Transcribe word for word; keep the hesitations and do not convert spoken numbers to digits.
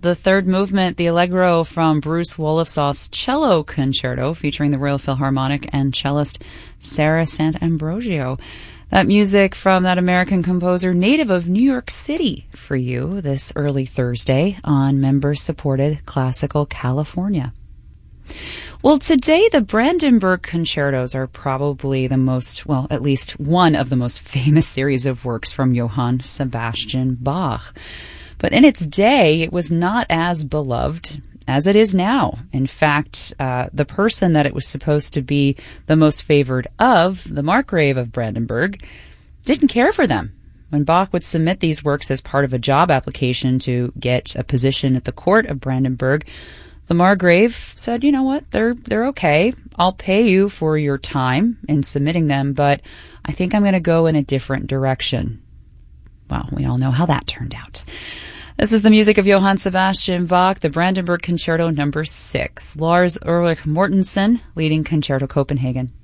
the third movement, the Allegro from Bruce Wolofsoff's Cello Concerto, featuring the Royal Philharmonic and cellist Sarah Sant'Ambrogio. That music from that American composer, native of New York City, for you this early Thursday on member-supported Classical California. Well, today the Brandenburg Concertos are probably the most, well, at least one of the most famous series of works from Johann Sebastian Bach. But in its day, it was not as beloved as it is now. In fact, uh, the person that it was supposed to be the most favored of, the Markgrave of Brandenburg, didn't care for them. When Bach would submit these works as part of a job application to get a position at the court of Brandenburg, the Margrave said, you know what, they're they're okay. I'll pay you for your time in submitting them, but I think I'm going to go in a different direction. Well, we all know how that turned out. This is the music of Johann Sebastian Bach, the Brandenburg Concerto number six. Lars Ulrich Mortensen leading Concerto Copenhagen.